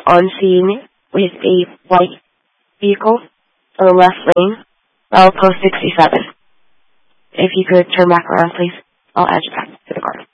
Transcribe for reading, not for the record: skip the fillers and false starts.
on scene with a white vehicle on the left lane, milepost 67. If you could turn back around, please. I'll add you back.